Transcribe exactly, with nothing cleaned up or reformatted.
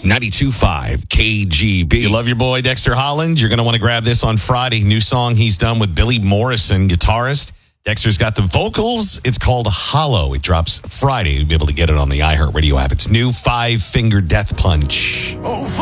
ninety-two point five K G B. You love your boy Dexter Holland? You're going to want to grab this on Friday. New song he's done with Billy Morrison, guitarist. Dexter's got the vocals. It's called Hollow. It drops Friday. You'll be able to get it on the iHeartRadio app. It's new Five Finger Death Punch. Oh,